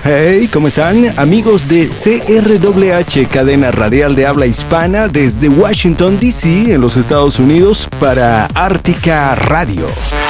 Hey, ¿cómo están? Amigos de CRWH, cadena radial de habla hispana desde Washington, D.C., en los Estados Unidos, para Ártica Radio.